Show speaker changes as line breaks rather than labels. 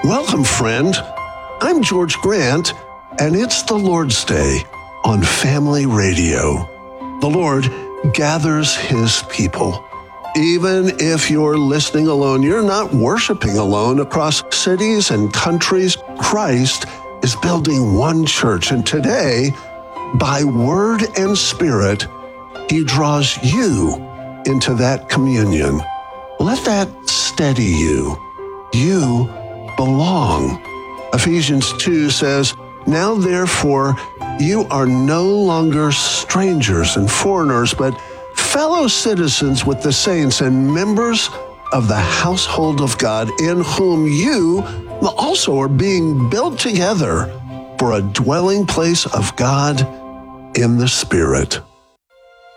Welcome, friend. I'm George Grant, and it's the Lord's Day on Family Radio. The Lord gathers His people. Even if you're listening alone, you're not worshiping alone. Across cities and countries, Christ is building one church. And today, by word and spirit, He draws you into that communion. Let that steady you. You belong. Ephesians 2 says, "Now therefore, you are no longer strangers and foreigners, but fellow citizens with the saints and members of the household of God, in whom you also are being built together for a dwelling place of God in the Spirit."